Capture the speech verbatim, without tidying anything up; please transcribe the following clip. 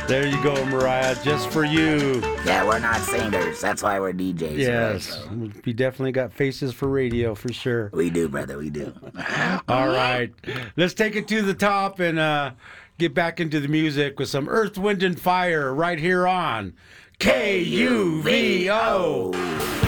There you go, Mariah, just for you. Yeah, we're not singers. That's why we're D Js. Yes, Right? we definitely got faces for radio for sure. We do, brother. We do. All right, let's take it to the top and uh, get back into the music with some Earth, Wind, and Fire right here on K U V O.